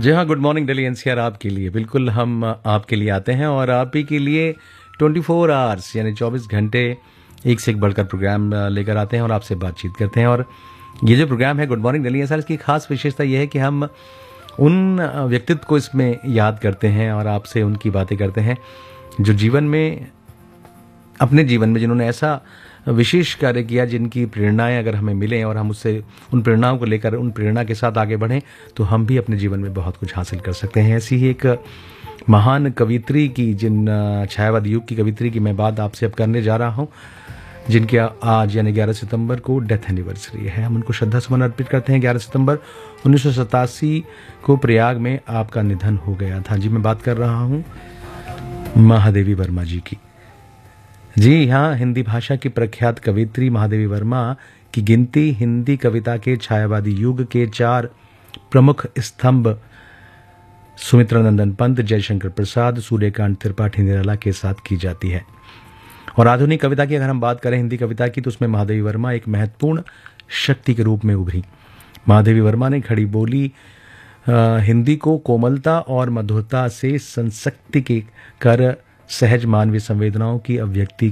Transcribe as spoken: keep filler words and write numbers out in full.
जी हाँ, good morning Delhi NCR आपके लिए। बिल्कुल हम आपके लिए आते हैं और आप ही के लिए चौबीस आवर्स यानी चौबीस घंटे एक से एक बढ़कर प्रोग्राम लेकर आते हैं और आपसे बातचीत करते हैं। और ये जो प्रोग्राम है गुड मॉर्निंग दिल्ली एनसीआर, इसकी खास विशेषता यह है कि हम उन व्यक्तित्व को इसमें याद करते हैं और आपसे उनकी बातें करते हैं जो जीवन में, अपने जीवन में जिन्होंने ऐसा विशेष कार्य किया, जिनकी प्रेरणाएं अगर हमें मिलें और हम उससे उन प्रेरणाओं को लेकर उन प्रेरणा के साथ आगे बढ़ें तो हम भी अपने जीवन में बहुत कुछ हासिल कर सकते हैं। ऐसी ही एक महान कवित्री की, जिन छायावादी युग की कवित्री की मैं बात आपसे अब करने जा रहा हूं, जिनके आज यानी ग्यारह सितंबर को डेथ एनिवर्सरी है। हम उनको श्रद्धा सुमन अर्पित करते हैं। ग्यारह सितंबर उन्नीस सौ सतासी को प्रयाग में आपका निधन हो गया था। जी मैं बात कर रहा हूँ महादेवी वर्मा जी की। जी हाँ, हिंदी भाषा की प्रख्यात कवित्री महादेवी वर्मा की गिनती हिंदी कविता के छायावादी युग के चार प्रमुख स्तंभ सुमित्रा नंदन पंत, जयशंकर प्रसाद, सूर्यकांत त्रिपाठी निराला के साथ की जाती है। और आधुनिक कविता की अगर हम बात करें हिंदी कविता की, तो उसमें महादेवी वर्मा एक महत्वपूर्ण शक्ति के रूप में उभरी। महादेवी वर्मा ने खड़ी बोली आ, हिंदी को कोमलता और मधुरता से संसक्ति के कर सहज मानवीय संवेदनाओं की अभिव्यक्ति